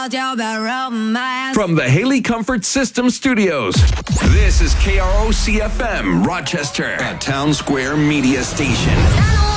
From the Haley Comfort System Studios, this is KROC-FM, Rochester, a Town Square media station.